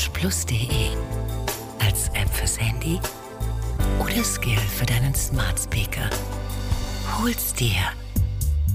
orangeplus.de. Als App fürs Handy oder Skill für deinen Smart Speaker. Hol's dir